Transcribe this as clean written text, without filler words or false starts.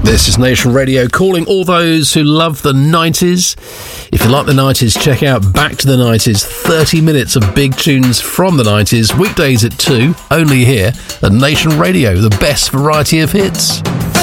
This is Nation Radio, calling all those who love the 90s. If you like the 90s, check out Back to the 90s, 30 minutes of big tunes from the 90s, weekdays at 2, only here at Nation Radio, the best variety of hits.